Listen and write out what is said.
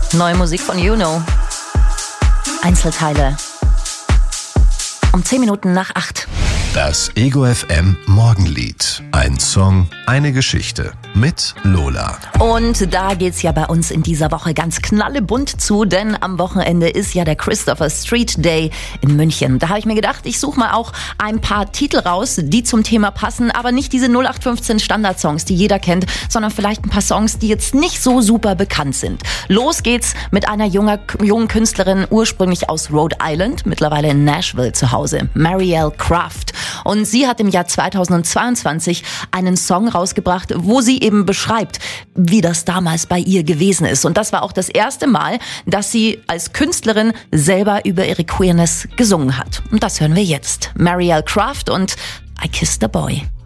Neue Musik von Juno. Einzelteile. Um 10 Minuten nach 8. Das Ego FM Morgenlied. Ein Song, eine Geschichte mit Lola. Und da geht's ja bei uns in dieser Woche ganz knallebunt zu, denn am Wochenende ist ja der Christopher Street Day in München. Da habe ich mir gedacht, ich suche mal auch ein paar Titel raus, die zum Thema passen, aber nicht diese 0815 Standardsongs, die jeder kennt, sondern vielleicht ein paar Songs, die jetzt nicht so super bekannt sind. Los geht's mit einer jungen Künstlerin, ursprünglich aus Rhode Island, mittlerweile in Nashville zu Hause, Marielle Craft. Und sie hat im Jahr 2022 einen Song rausgebracht, wo sie eben beschreibt, wie das damals bei ihr gewesen ist. Und das war auch das erste Mal, dass sie als Künstlerin selber über ihre Queerness gesungen hat. Und das hören wir jetzt. Marielle Craft und I Kissed a Boy.